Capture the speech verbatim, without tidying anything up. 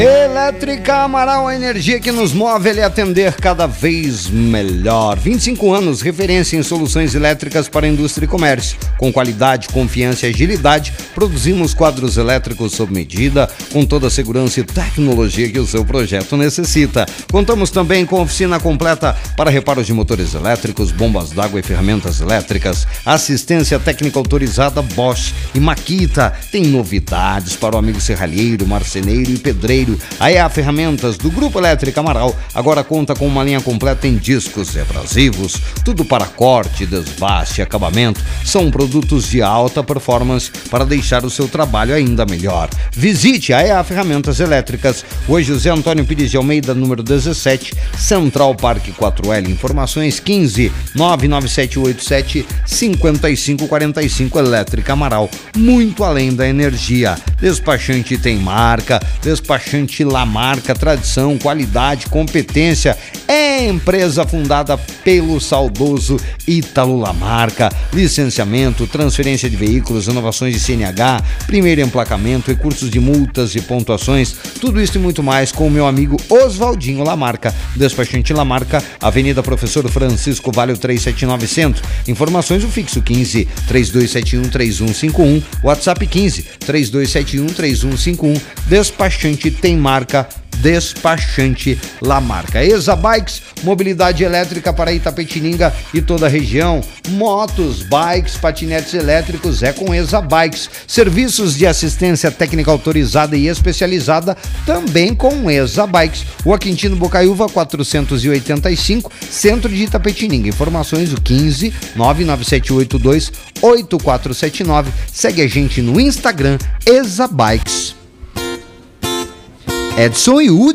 Elétrica Amaral, a energia que nos move a lhe atender cada vez melhor. vinte e cinco anos, referência em soluções elétricas para indústria e comércio. Com qualidade, confiança e agilidade, produzimos quadros elétricos sob medida, com toda a segurança e tecnologia que o seu projeto necessita. Contamos também com oficina completa para reparos de motores elétricos, bombas d'água e ferramentas elétricas. Assistência técnica autorizada Bosch e Makita. Tem novidades para o amigo serralheiro, marceneiro e pedreiro. A E A Ferramentas do Grupo Elétrica Amaral agora conta com uma linha completa em discos e abrasivos, tudo para corte, desbaste e acabamento. São produtos de alta performance para deixar o seu trabalho ainda melhor. Visite a E A Ferramentas Elétricas, hoje José Antônio Pires de Almeida, número dezessete, Central Parque quatro L. Informações quinze, nove nove sete oito sete, cinco cinco quatro cinco. Elétrica Amaral, muito além da energia. Despachante tem marca, despachante Lamarca, tradição, qualidade, competência. É empresa fundada pelo saudoso Ítalo Lamarca. Licenciamento, transferência de veículos, inovações de C N H, primeiro emplacamento, recursos de multas e pontuações, tudo isso e muito mais com o meu amigo Oswaldinho Lamarca. Despachante Lamarca, Avenida Professor Francisco Vale três sete nove Centro. Informações o fixo quinze, três dois sete um, três um cinco um, WhatsApp quinze, três dois sete um, três um cinco um. Despachante tem marca, Despachante Lamarca. Exa Bikes, mobilidade elétrica para Itapetininga e toda a região. Motos, bikes, patinetes elétricos é com Exa Bikes. Serviços de assistência técnica autorizada e especializada também com Exa Bikes. Rua Quintino Bocaiúva quatrocentos e oitenta e cinco, centro de Itapetininga. Informações o quinze, nove nove sete oito dois, oito quatro sete nove. Segue a gente no Instagram, Exa Bikes. Edson e Udi.